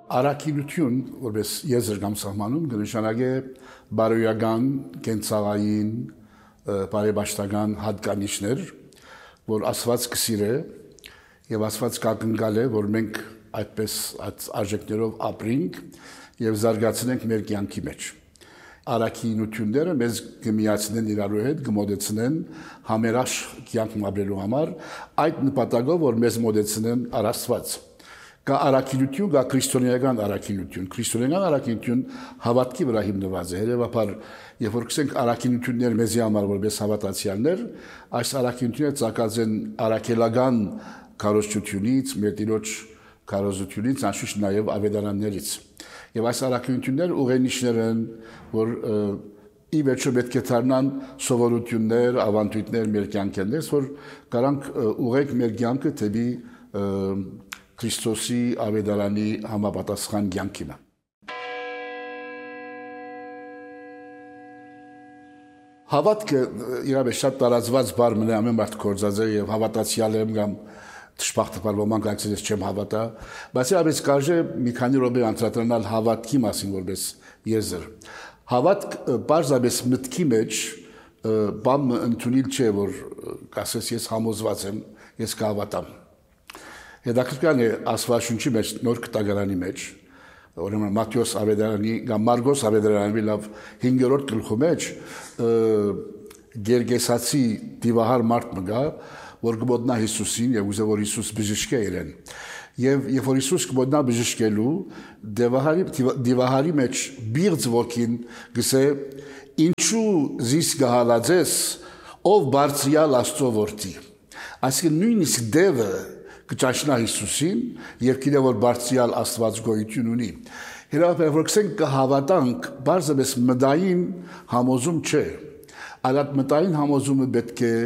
Առաքինություն, որպես եզր կամ սահմանում, կնշանակե բարոյական, կենցաղային, բարեբաշխական հատկանիշներ, որ Աստված կսիրե եւ Աստված կակնկալ է, որ մենք այդպես այդ արժեքներով ապրենք եւ զարգացնենք մեր կյանքի մեջ։ Առաքինությունները մեզ կմիացնեն իրարու հետ, կմոտեցնեն համերաշխ կյանք ապրելու համար, այդ նպատակով, որ մեզ մոտեցնեն առ Աստված։ Կա առաքինություն, կա քրիստոնեական առաքինություն։ Քրիստոնեական առաքինություն հավատքի վրա հիմնված է։ Հետևաբար, երբ որ կսենք առաքինություններ մեզի համար որպես հավատացյալներ, այս առաքինությունները ծագած են առաքելական քարոզչությունից, մեր Տիրոջ քարոզությունից, անշուշտ նաև ավետարաններից։ Եվ այս առաքինությունները ուղենիշներ են, որ ի վերջո պետք է դառնան սովորություններ, ավանդույթներ մեր կյանքերից, որ կարանք ուղեք մեր կյանքը դեպի Քրիստոսի ավետարանի համապատասխան կյանքին։ Հավատքը իրապես շատ տարածված բառ մնա ամեն մարդ կորձած է եւ հավատացյալ եմ կամ Դժբախտաբար ոմանք այսպես չեմ հավատա, բայց իրապես կարժե մի քանի րոպե անդրադառնալ հավատքի մասին որպես եզր։ Հավատք պարզապես մտքի մեջ բամ ընդունիլ չէ, որ կասես ես համոզված եմ, ես կհավատամ։ Հետաքրքրական է Աստվածաշունչի մեջ նոր կտակարանի մեջ, ուրեմն Մատթեոս ավետարանի կամ Մարգոս ավետարանի լավ 5-րդ գլխի մեջ Գերգեսացի դիվահար մարդ մգա, որ կմոտնա Հիսուսին եւ ուզե որ Հիսուս բժշկե իրեն։ Եվ երբ որ Հիսուս կմոտնա բժշկելու, դիվահարի մեջ բիղձ ոգին գսե ինչու զիս գահալածես ով բարձրյալ Աստծո որդի։ Այսինքն նույնիսկ դևը կճաշնա Հիսուսին եւ գիտե որ բարձրյալ Աստված գոյություն ունի։ Հետո որ կսենք կհավատանք, բարձրապես մտային համոզում չէ։ Այդ մտային համոզումը պետք է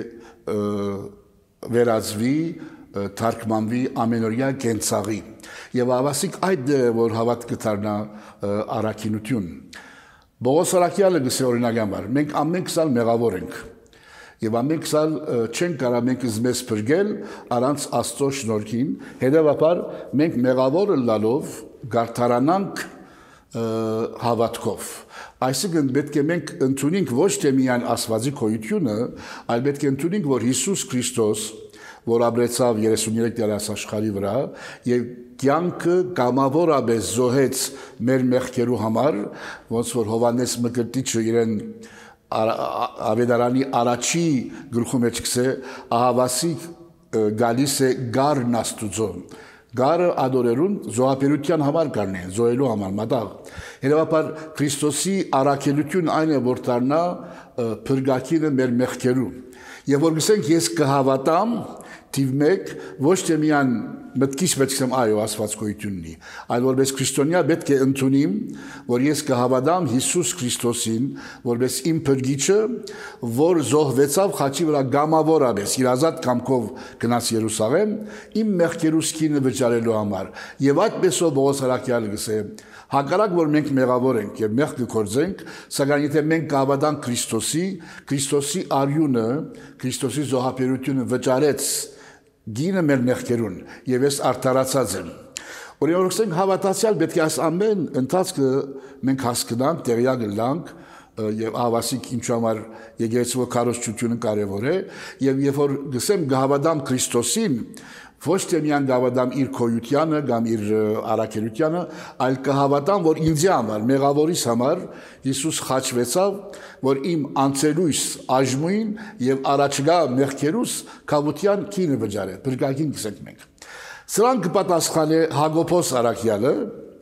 վերածվի, թարգմանվի ամենօրյա կենցաղի։ Եվ ավասիկ այդ որ հավատքը դառնա առաքինություն։ Պողոս առաքյալը գսե օրինական բառ, մենք ամեն քսալ մեղավոր ենք։ Եվ ամեն քսալ չենք կարող մենք մեզ բրգել առանց Աստծո շնորհքին, հետևաբար մենք մեղավոր լալով գարթարանանք հավատքով։ Այսինքն պետք է մենք ընդունենք ոչ թե միայն Աստվածի գոյությունը, այլ պետք է ընդունենք, որ Հիսուս Քրիստոս, որ ապրեցավ 33 տարի աշխարհի վրա եւ կյանքը կամավորապես զոհեց մեր մեղքերու համար, ոնց որ Հովհաննես Մկրտիչը իրեն ավետարանի առաջի գլխում մեջ կսե ահավասիկ գալիս է գարն Աստուծոն։ Գարը ադորերուն զոհապերության համար կանեն, զոհելու համար մատաղ։ Հետևաբար Քրիստոսի առաքելություն այն է, որ դառնա փրկակինը մեր մեղքերու։ Եվ որ գսենք ես կհավատամ թիվ 1 ոչ թե միայն մտքից պետք է այո Աստված գոյություն ունի, այլ որպես քրիստոնյա պետք է ընդունիմ, որ ես կհավատամ Հիսուս Քրիստոսին, որպես իմ փրկիչը, որ զոհվեցավ խաչի վրա գամավորապես, իր ազատ կամքով գնաց Երուսաղեմ, իմ մեղքերուս քինը վճարելու համար։ Եվ այդպեսով Պողոս առաքյալը գսե հակառակ որ մենք մեղավոր ենք եւ մեղք կգործենք, սակայն եթե մենք կհավատանք Քրիստոսի արյունը, Քրիստոսի զոհապերությունը վճարեց գինը մեր մեղքերուն եւ ես արդարացած եմ։ Օրինակ հավատացյալ պետք է այս ամեն ընթացքը մենք հասկանանք, տեղյակ լինենք եւ ավասիկ ինչու համար եկեղեցու քարոզչությունը կարեւոր է եւ երբ որ գսեմ գհավատամ Քրիստոսին ոչ թե միայն գավադամ իր քոյությանը կամ իր առաքելությանը, այլ կհավատամ, որ ինձ համար, մեղավորիս համար Հիսուս խաչվեցավ, որ իմ անցելույս աժմույն եւ առաջգա մեղքերուս կավության քինը վճարե, բրգակին կսենք մենք։ Սրան կպատասխանե Հակոբոս առաքյալը,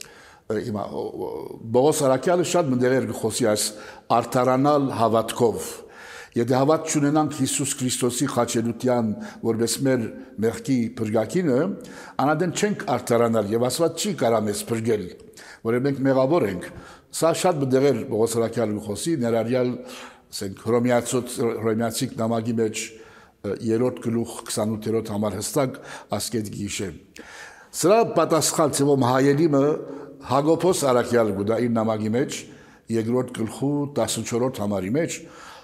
հիմա Պողոս առաքյալը շատ մտերեր կխոսի այս արդարանալ հավատքով։ Եթե հավատ չունենանք Հիսուս Քրիստոսի խաչելության որպես մեր մեղքի փրկակինը, անադեն չենք արդարանալ եւ Աստված չի կարող մեզ փրկել, որը մենք մեղավոր ենք։ Սա շատ մտերեր Պողոս առաքյալը խոսի, ներառյալ ասենք Հռոմեացի նամակի մեջ 3-րդ գլուխ 28-րդ համար հստակ ասկետ գիշե։ Սրա պատասխան ծևոմ հայելիմը Հակոբոս առաքյալը գուտա իր նամակի մեջ 2-րդ գլխու 14-րդ համարի մեջ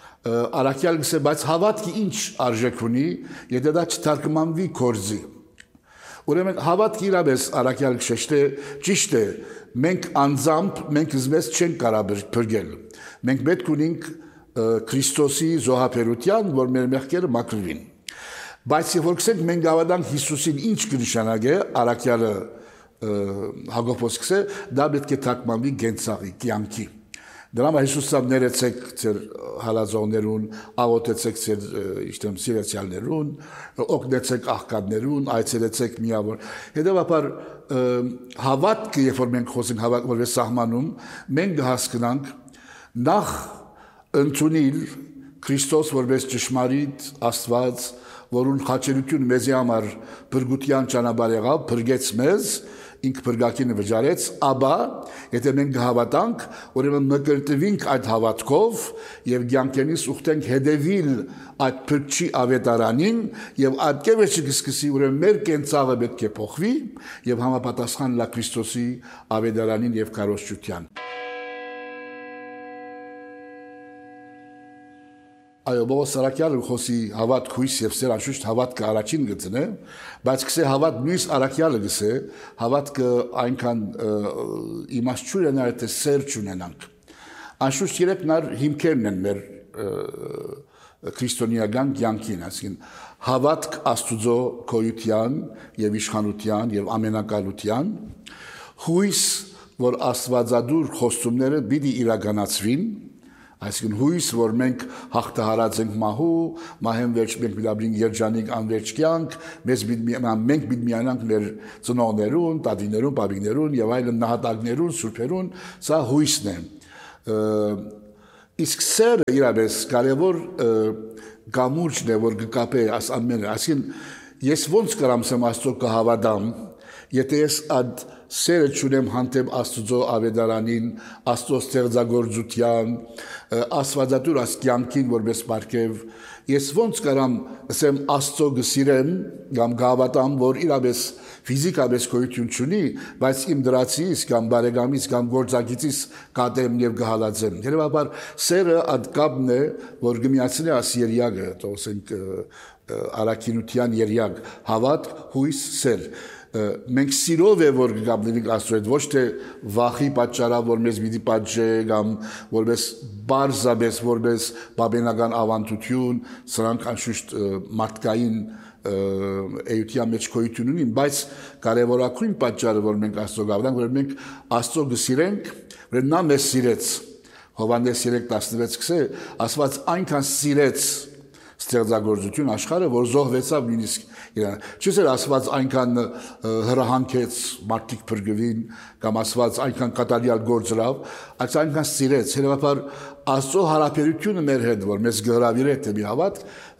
առաքյալ գսե, բայց հավատքի ինչ արժեք ունի, եթե դա չթարգմանվի կորձի։ Ուրեմն հավատք իրապես առաքյալ քշեշտե ճիշտ է, մենք անձամբ մենք զմես չենք կարող փրկել։ Մենք պետք ունենք Քրիստոսի զոհաբերության, որ մեր մեղքերը մաքրվին։ Բայց երբ որ գսենք մենք հավատանք Հիսուսին ինչ կնշանակե, առաքյալը Հակոբոս գսե, դա պետք է թարգմանվի գենցաղի, կյանքի։ Դրա համար Հիսուսը ներեցեք ձեր հալածողներուն, աղոթեցեք ձեր իշտեմ սիրեցյալներուն, օգնեցեք աղքատներուն, այցելեցեք միավոր։ Հետևաբար հավատքը, երբ որ մենք խոսենք հավատք որպես սահմանում, մենք հասկանանք նախ ընդունել Քրիստոս որպես ճշմարիտ Աստված, որուն խաչելություն մեզի համար բրգության ճանապարհ եղավ, բրգեց մեզ, ինք բրգակինը վճարեց, ապա եթե մենք հավատանք, ուրեմն մկրտվենք այդ հավատքով եւ ցանկենից ուխտենք հետևիլ այդ փրկչի ավետարանին եւ այդ կեվեչը կսկսի ուրեմն մեր կենցաղը պետք է փոխվի եւ համապատասխան լա Քրիստոսի ավետարանին եւ կարողության։ Այո, բողոս Սարակյալը խոսի հավատ քույս եւ սեր անշուշտ հավատքը առաջին գծն է, բայց կսե հավատ նույնս Արաքյալը գսե, հավատքը այնքան իմաստ չունենա, թե սեր չունենանք։ Անշուշտ երեք նար հիմքերն են մեր քրիստոնեական կյանքին, այսինքն հավատք Աստուծո գոյության եւ իշխանության եւ ամենակալության, հույս, որ Աստվածադուր խոստումները պիտի իրականացվին, այսինքն հույս, որ մենք հաղթահարած ենք մահու, մահեն վերջ մենք միլաբրին երջանիկ անվերջ կյանք, մենք պիտի միանանք մեր ծնողներուն, տատիներուն, պապիկներուն եւ այլն նահատակներուն, սուրբերուն, սա հույսն է։ Իսկ սերը իրապես կարևոր գամուրջն է, որ կկապե աս ամենը, այսինքն ես ոնց կարամ սեմ Աստծո կհավատամ, եթե ես այդ սերը չունեմ հանդեպ Աստծո ավետարանին, Աստծո ստեղծագործության, Աստվածատուր կյանքին որպես պարգև, ես ոնց կարամ ասեմ Աստծո գսիրեմ կամ գավատամ, որ իրապես ֆիզիկապես գոյություն չունի, բայց իմ դրացից կամ բարեկամից կամ գործակիցից կատեմ եւ գհալածեմ։ Հետևաբար սերը այդ կապն է, որ գմիացնի աս երյակը, ասենք արաքինության երյակ, հավատ, հույս, սեր։ Մենք սիրով է որ գաբնենք Աստծո հետ, ոչ թե վախի պատճառով որ մեզ պիտի պատժե կամ որպես բարձաբես որպես բաբենական ավանդություն, սրանք անշուշտ մարդկային էյության մեջ գոյություն ունին, բայց կարևորագույն պատճառը որ մենք Աստծո գավնանք, որ մենք Աստծո գսիրենք, որ նա մեզ սիրեց։ Հովհաննես 3:16 գսե, Աստված այնքան սիրեց ստեղծագործություն աշխարհը, որ զոհվեցավ նույնիսկ իրան։ Չսեր Աստված այնքան հրահանքեց մարդիկ փրկվին, կամ Աստված այնքան կատարյալ գործրավ, այս այնքան սիրեց։ Հետևաբար Աստծո հարաբերությունը մեր հետ, որ մեզ գհրավիրե դեպի հավատ,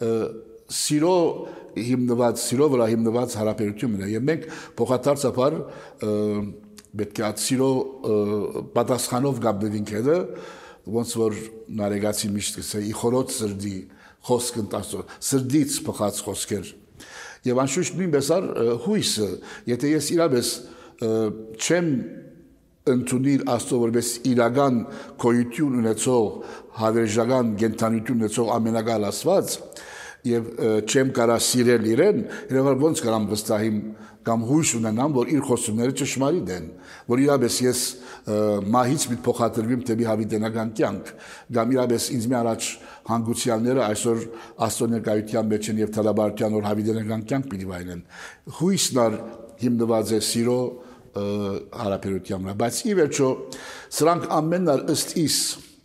սիրո վրա հիմնված հարաբերությունն է, եւ մենք փոխադարձաբար պետք է այդ սիրո պատասխանով գտնվենք հետը, ոնց որ նարեգացի միշտ կսե, իխորոց սրդի խոսքն տասո, սրդից փոխած խոսքեր։ Եվ անշուշտ նույնպես հույսը, եթե ես իրապես չեմ ընդունել Աստծո որպես իրական գոյություն ունեցող, հավերժական կենդանություն ունեցող ամենակալ Աստված, եւ չեմ կարա սիրել իրեն, իրավար ոնց կարամ վստահիմ կամ հույս ունենամ, որ իր խոստումները ճշմարիտ են, որ իրապես ես մահից մի փոխադրվիմ դեպի հավիտենական կյանք, կամ իրապես ինձ մի առաջ հանգուցյալները այսօր Աստծո ներկայության մեջ են եւ թալաբարության որ հավիտենական կյանք պիտի վայելեն։ Հույսն հիմնված է սիրո հարաբերության վրա, բայց ի վերջո սրանք ամենն ըստ իս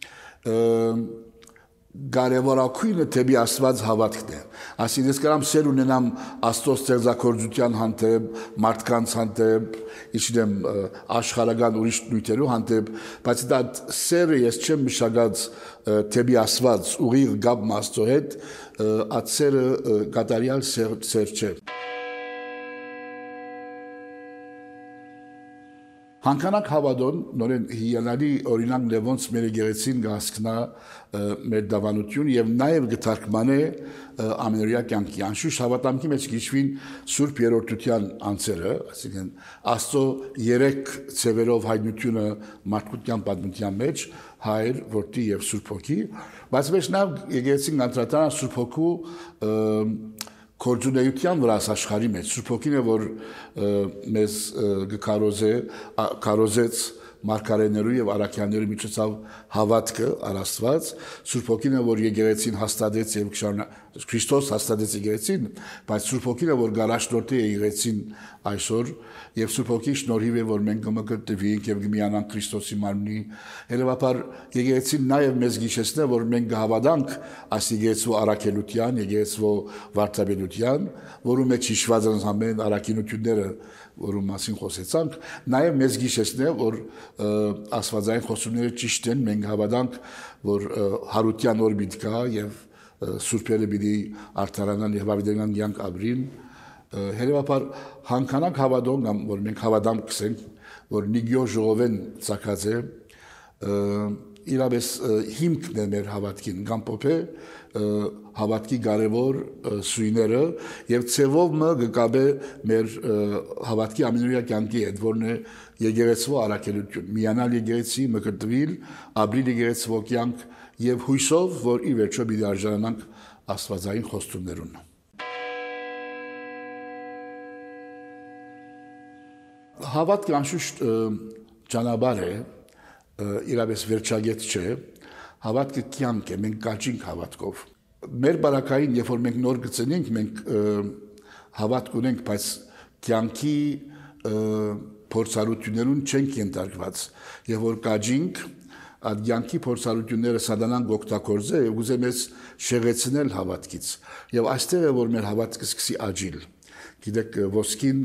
կարևորագույնը դեպի Աստված հավատքն է։ Այսինքն ես կարամ սեր ունենամ Աստծո ստեղծագործության հանդեպ, մարդկանց հանդեպ, իչնեմ աշխարհական ուրիշ նյութերու հանդեպ, բայց դա սերը ես չեմ մշակած դեպի Աստված, ուղիղ գապ Աստծո հետ, այդ սերը կատարյալ սեր չէ։ Հանկանակ հավատոն նորեն հիանալի օրինակ ոնց մեր եկեղեցին կհասկնա մեր դավանություն եւ նաեւ կթարգմանե ամենօրյա կյանքի անշուշտ հավատամքի մեջ գիշվին Սուրբ Երրորդության անձերը, այսինքն Աստծո երեք ցևերով հայտնությունը մարդկության պատմության մեջ Հայր, Որդի եւ Սուրբ Հոգի, բայց մեջ նաեւ եկեղեցին անդրադառնա Սուրբ Հոգու Կորձունեության վրա աշխարհի մեջ Սուրբ Հոգին է որ մեզ կարոզեց մարգարեներու եւ առաքյաններու միջոցով հավատքը առաստված Սուրբ Հոգին է որ եկեղեցին հաստատեց եւ Քրիստոս հաստատեց եկեղեցին բայց Սուրբ Հոգին է որ գարաշնորհի եկեղեցին այսօր եւ Սուրբ Հոգի շնորհիվ է որ մենք կմգտնվենք եւ կմիանանք Քրիստոսի մարմնի հետեւաբար եկեղեցին նաեւ մեզ գիշեցնե որ մենք կհավատանք այս եկեղեցու առաքելության եկեղեցու վարդապետության որում մեջ հիշված են ամեն առաքինությունները որում մասին խոսեցանք նաեւ մեզ գիշեցնե որ աստվածային խոսումները ճիշտ են մենք հավատանք որ հարության օր պիտի գա եւ սուրբերը պիտի արդարանան եւ հավիտենական կյանք ապրին հետեւաբար հանկանակ հավատոն կամ որ մենք հավատամ կսենք որ նիգյո ժողովեն ցակած է իրավես հիմքն է մեր հավատքին կամ փոփե հավատքի կարևոր սույները եւ ցևով մը գկաբե մեր հավատքի ամենօրյա կյանքի հետ որն է եկեղեցու առաքելություն միանալ եկեղեցի մկրտվել ապրիլ եկեղեցու կյանք եւ հույսով որ ի վերջո պիտի արժանանանք աստվածային խոստումներուն հավատքը անշուշտ ճանապարհ է իրավես վերջագետ չէ հավատքը կյանք է մենք կաճինք հավատքով մեր բարակային երբ որ մենք նոր գծենենք մենք հավատք ունենք բայց կյանքի փորձառություններուն չենք ենթարկված եւ որ կաճինք այդ կյանքի փորձառությունները սատանան գոկտակորձե եւ ուզում է շեղեցնել հավատքից եւ այստեղ է որ մեր հավատքը սկսի աճիլ գիտեք ոսկին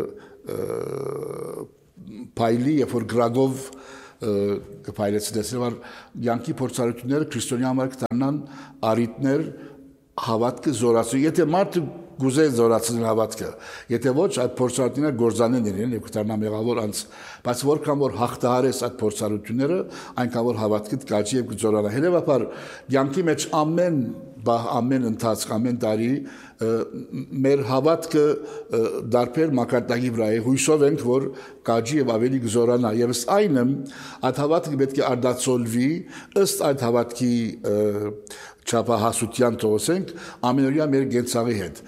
փայլի երբ որ գրագով կփայլեցնես որ յանքի փորձառությունները քրիստոնյա համար կդառնան արիտներ հավատքը զորացու եթե մարդը գուզե զորացնել հավատքը եթե ոչ այդ փորձառությունները գործանեն իրեն եւ կդառնա մեղավոր անց բայց որքան որ հաղթահարես այդ փորձառությունները այնքան որ հավատքդ կաճի եւ կզորանա հետեւաբար յանքի մեջ ամեն ընթացք ամեն տարի մեր հավատքը դարբեր մակարդակի վրա է հույսով ենք որ կաճի եւ ավելի կզորանա եւ ըստ այնը այդ հավատքը պետք է արդացոլվի ըստ այդ հավատքի չափահասության թողենք ամենօրյա մեր գենցաղի հետ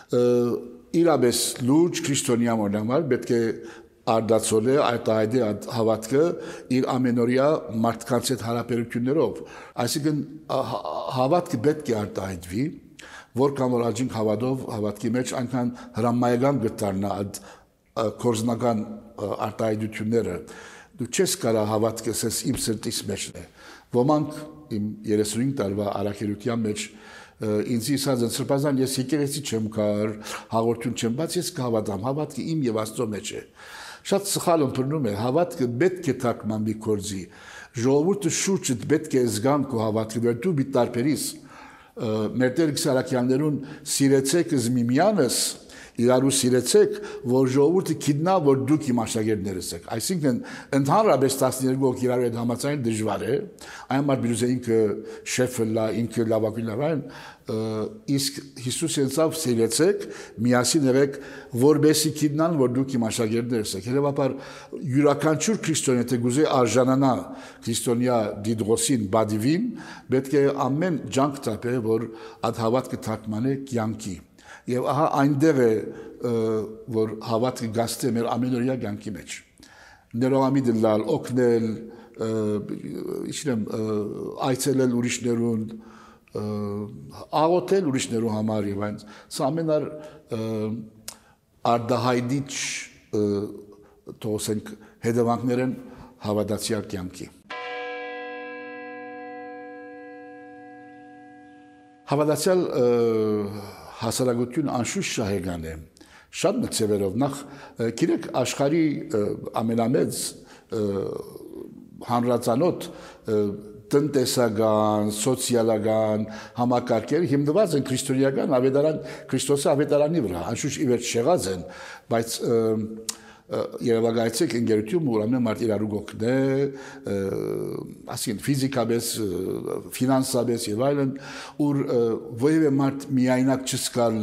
իրապես լուրջ քրիստոնյա մոնամար պետք է արդացոլե այդ հավատքը իր ամենօրյա մարդկանց հետ հարաբերություններով այսինքն հավատքը պետք է արտահայտվի որքան որ աջինք հավատով հավատքի մեջ այնքան հրամայական գտարնա այդ կորզնական արտահայտությունները դու չես կարա հավատքը ասես իմ սրտից մեջն է ոմանք իմ 35 տարվա առաքելության մեջ ինձ իսած են սրբազան ես եկեղեցի չեմ կար հաղորդություն չեմ բայց ես կհավատամ հավատքը իմ եւ Աստծո մեջ է շատ սխալ ընդունում է հավատքը պետք է թարգմանվի կորձի ժողովուրդը շուրջը պետք է զգան քո հավատքը որ դու մի տարբերիս մեր Տեր Սարաքյաններուն սիրեցեք զմիմյանս իրարու սիրեցեք որ ժողովուրդը գիտնա որ դուք իմ աշակերտներս եք այսինքն ընդհանրապես 12 հոգի իրար հետ համաձայն դժվար է այն մարդ բիզե ինքը շեֆը լա ինքը լավագույն լավան իսկ Հիսուս ինձավ սիրեցեք միասին եղեք որբեսի գիտնան որ դուք իմ աշակերտներս եք հետեւաբար յուրաքանչյուր քրիստոնյա թե գուզե արժանանա քրիստոնյա դիդրոսին բադիվին պետք է ամեն ջանք տապե որ այդ հավատքը թարգմանե կյանքի եւ ահա այնտեղ է որ հավատքը գաստե մեր ամենօրյա կյանքի մեջ ներողամիտ լալ օգնել իչնեմ այցելել ուրիշներուն աղոթել ուրիշներու համար եւ այն սա ամենար արդահայտիչ թողենք հետևանքներ են հավատացյալ կյանքի հավատացյալ հասարակություն անշուշտ շահեգան է շատ մտցևերով նախ գիտեք աշխարհի ամենամեծ հանրացանոթ տնտեսական, սոցիալական համակարգերը հիմնված են քրիստոնեական ավետարան Քրիստոսի ավետարանի վրա անշուշտ ի վերջ շեղած են բայց երևակայեցեք ընկերություն, ուրեմն մարդ իրարու գոքն է, ասին ֆիզիկաբես, ֆինանսաբես եւ այլն, ուր ոյե մարդ միայնակ չսկալ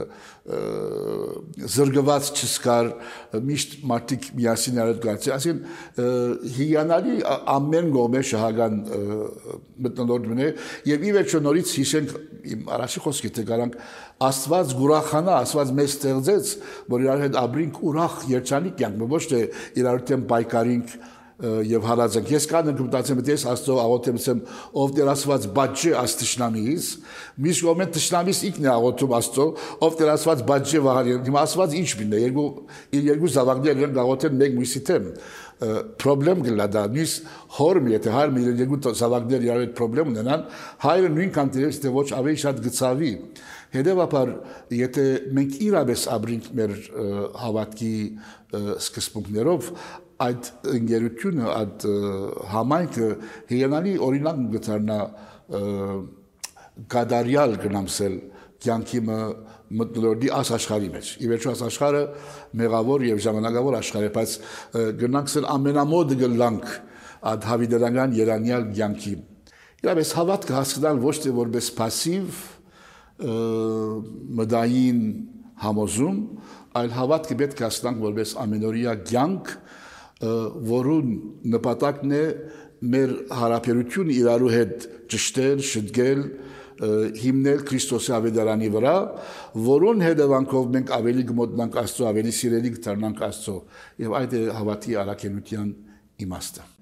զրգված չսկար միշտ մարդիկ միասին արդ գացի ասին հիանալի ամեն գոմե շահագան մտնոլորտ մնե եւ ի վերջո նորից հիշենք իմ առաջի խոսքի թե գարանք Աստված գուրախանա Աստված մեզ ստեղծեց որ իրար հետ ապրինք ուրախ երջանիկ յանք ոչ թե իրար հետ պայքարինք եւ հարածենք ես կան մտածեմ ես Աստծո աղոթեմ ասեմ ով դեր Աստված բաճե աստշնամիս միշտ կոմենտ տշնամիս ինքն է աղոթում Աստծո ով դեր Աստված բաճե վահարի հիմա Աստված ինչ բինե երկու զավակներ են աղոթեն մեկ մյուսի թեմ պրոբլեմ գլադա նույս հորմ եթե հայր մի երկու զավակներ իրար հետ պրոբլեմ ունենան հայրը նույնքան դերես թե ոչ ավելի շատ գծավի Հետևաբար եթե մենք իրապես ապրենք մեր հավատքի սկզբունքներով այդ ընկերությունը այդ համայնքը հիանալի օրինակ գտարնա գադարյալ գնամսել կյանքի մտնոլորտի աշխարհի մեջ ի վերջո աշխարհը մեղավոր եւ ժամանակավոր աշխարհ է բայց գնանքսել ամենամոտ գլանք այդ հավիդարական երանյալ կյանքի իրապես հավատքը հասկանալ ոչ թե որպես пассив մդային համոզում, այլ հավատքը պետք է հասկանանք որպես ամենօրյա կյանք, որուն նպատակն է մեր հարաբերությունը իրարու հետ ճշտել, շտկել, հիմնել Քրիստոսի ավետարանի վրա, որուն հետևանքով մենք ավելի կմոտնանք Աստծո, ավելի սիրելի կդառնանք Աստծո, եւ այդ է հավատքի առաքելության իմաստը։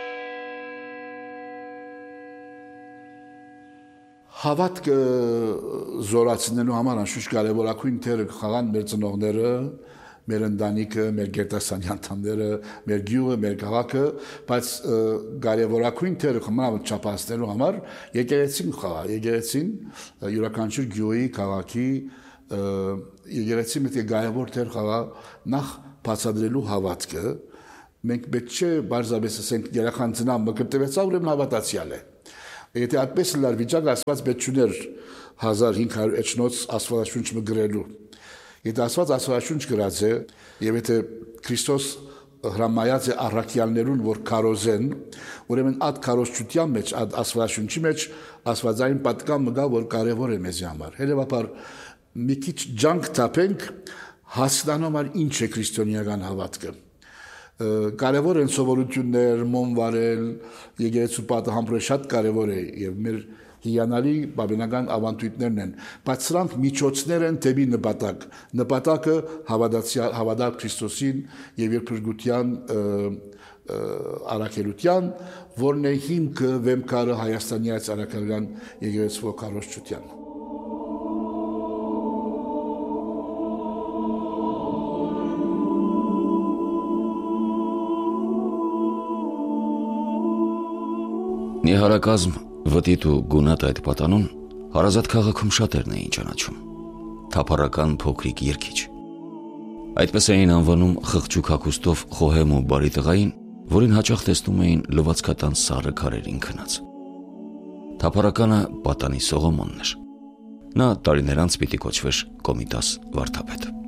Հավատքը զորացնելու համար անշուշտ կարևորագույն դեր խաղան մեր ծնողները, մեր ընտանիքը, մեր գերտասանի անդամները, մեր գյուղը, մեր քաղաքը, բայց կարևորագույն դեր խմանը չափածնելու համար եկեղեցին խաղա, եկեղեցին յուրաքանչյուր գյուղի, քաղաքի եկեղեցին պետք է կարևոր դեր խաղա նախ բացատրելու հավատքը, մենք պետք չէ բարձրապես ասենք երախան ծնամ մկրտվեցա ուրեմն հավատացյալ է Եթե այդպես լար վիճակը Աստված պետք չուներ 1500 էջնոց Աստվածաշունչ մգրելու։ Եթե Աստված Աստվածաշունչ գրած է, եւ եթե Քրիստոս հրամայած է առաքյալներուն, որ քարոզեն, ուրեմն այդ քարոզչության մեջ, այդ Աստվածաշունչի մեջ Աստվածային պատկան մգա, որ կարևոր է մեզ համար։ Հետևաբար մի քիչ ջանք տապենք հասկանալ ինչ է քրիստոնեական հավատքը։ Կարևոր են սովորություններ, մոմ վարել, եկեղեցու պատը համբուրել շատ կարևոր է եւ մեր հիանալի բավական ավանդույթներն են, բայց սրանք միջոցներ են դեպի նպատակ։ Նպատակը հավատալ Քրիստոսին եւ իր փրկության առաքելության, որն է հիմքը վեմքարը Հայաստանի արաքելական եկեղեցու քարոզչության։ Նիհարակազմ վտիտ ու գունատ այդ պատանուն հարազատ քաղաքում շատերն էին ճանաչում, թափառական փոքրիկ երգիչ։ Այդպես էին անվանում խղճուկ հագուստով խոհեմ ու բարի տղային, որին հաճախ տեսնում էին լվացքատան սառը քարերին քնած։ Թափառականը պատանի Սողոմոնն էր։ Նա տարիներ անց պիտի կոչվեր Կոմիտաս վարդապետ։